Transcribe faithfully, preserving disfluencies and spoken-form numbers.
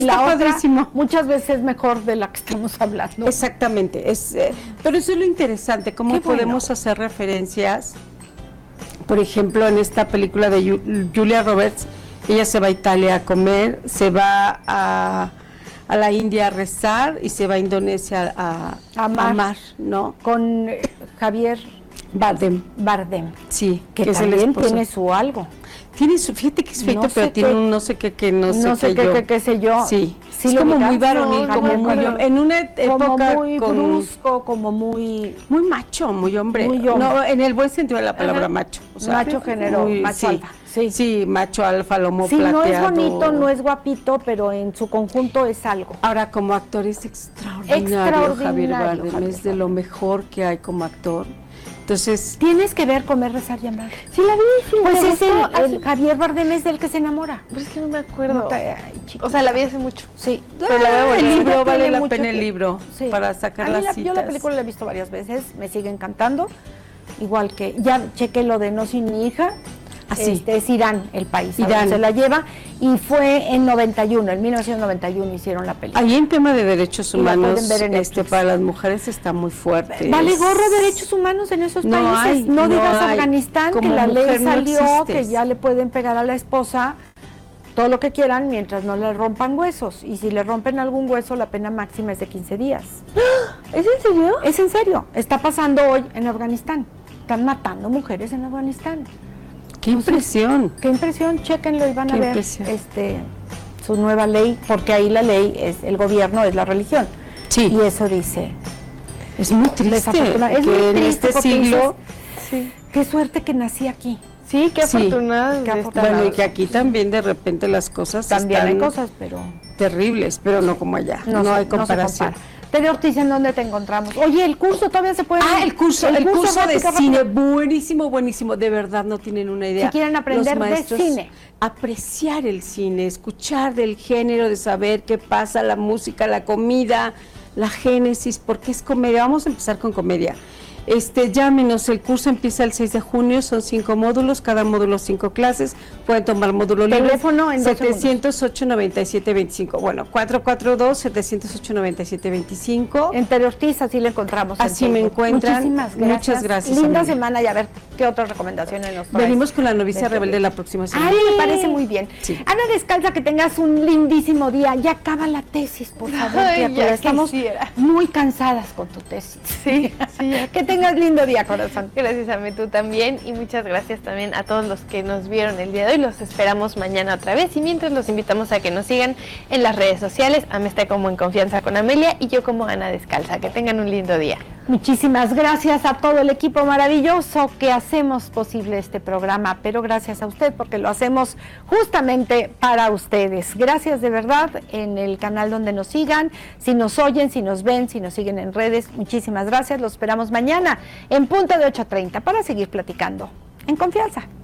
La Está otra padrísimo. muchas veces es mejor de la que estamos hablando. Exactamente, es, eh, pero eso es lo interesante, cómo Qué bueno. podemos hacer referencias. Por ejemplo, en esta película de Ju- Julia Roberts, ella se va a Italia a comer, se va a, a la India a rezar y se va a Indonesia a, A amar. a amar, ¿no? Con eh, Javier Bardem, Bardem, sí, que, es el también esposo. tiene su algo. Tiene su, fíjate que es feito, No pero sé tiene qué- un no sé qué, que no sé no sé qué qué, yo. qué, qué sé yo. Sí, ¿Sí es lo como ubicas? muy varonil, No, como no me muy, acuerdo. en una época Como muy con, brusco, como muy muy macho, muy hombre. Muy hombre. No, en el buen sentido de la palabra Ajá. macho. O sea, macho género, muy- macho sí, alfa. Sí. sí, macho alfa, lomo Sí, plateado. no es bonito, no es guapito, pero en su conjunto es algo. Ahora, como actor es extraordinario, Extraordinario, Javier Bardem, Javier es de lo mejor que hay como actor. Entonces, Tienes que ver Comer, Rezar y Amar. Sí, la vi, sí, Pues me es el, gustó. el Javier Bardem es del que se enamora. Pues es que no me acuerdo. No te- ay, chico. O sea, la vi hace mucho. Sí, Pero la veo el bonita. libro Tiene vale la mucho pena el que- libro Sí. para sacar A mí las la- citas. Yo la película la he visto varias veces, me sigue encantando. Igual que, ya chequé lo de No sin mi hija. Así. Este, es Irán el país, a Irán. donde se la lleva. Y fue en noventa y uno, en mil novecientos noventa y uno hicieron la película. Ahí en tema de derechos Y la humanos, pueden ver en este, Netflix. para las mujeres está muy fuerte. Vale Es- gorro derechos humanos en esos No países. hay, no no digas hay. Afganistán, que Como la ley mujer no salió, existes. que ya le pueden pegar a la esposa todo lo que quieran mientras no le rompan huesos. Y si le rompen algún hueso, la pena máxima es de quince días. ¿Es en serio? Es en serio, está pasando hoy en Afganistán. Están matando mujeres en Afganistán. ¡Qué impresión! Qué impresión, chéquenlo y van Qué a ver impresión. este su nueva ley, porque ahí la ley es el gobierno, es la religión. Sí. Y eso dice, Es muy triste desafortunada- es que muy en triste este porque siglo, Sí. qué suerte que nací aquí. Sí, qué Sí. afortunada. Qué de afortunada. estar- bueno, y que aquí también de repente las cosas También hay están cosas, pero terribles, pero no como allá, no, se- hay se comparación. compara. Tere Ortiz, ¿en dónde te encontramos? Oye, el curso todavía se puede. Ah, el curso, el, curso, de rápido, cine, rápido. buenísimo, buenísimo, de verdad no tienen una idea. Si quieren aprender Los de maestros, cine. apreciar el cine, escuchar del género, de saber qué pasa, la música, la comida, la génesis, porque es comedia. Vamos a empezar con comedia. Este, llámenos, el curso empieza el seis de junio, son cinco módulos, cada módulo cinco clases, pueden tomar módulo libre. Teléfono en dos setecientos ocho, noventa y siete veinticinco, bueno, cuatro cuatro dos, setecientos ocho, noventa y siete veinticinco. En Tere Ortiz, así le encontramos. en Así me Facebook. encuentran. Muchísimas gracias. Muchas gracias, Linda Amelia. semana y a ver qué otras recomendaciones nos traes. Venimos con la novicia De- rebelde la próxima semana. Ay, me parece muy bien. Sí. Ana Descalza, que tengas un lindísimo día. Ya acaba la tesis, por favor, Ay, criatura. ya Estamos quisiera. muy cansadas con tu tesis. Sí, sí. Que tengas lindo día, corazón. Gracias a mí, tú también, y muchas gracias también a todos los que nos vieron el día de hoy. Los esperamos mañana otra vez, y mientras los invitamos a que nos sigan en las redes sociales. Ame está como En Confianza con Amelia y yo como Ana Descalza. Que tengan un lindo día. Muchísimas gracias a todo el equipo maravilloso que hacemos posible este programa, pero gracias a usted porque lo hacemos justamente para ustedes. Gracias de verdad en el canal donde nos sigan, si nos oyen, si nos ven, si nos siguen en redes, muchísimas gracias. Los esperamos mañana en punto de ocho treinta para seguir platicando en confianza.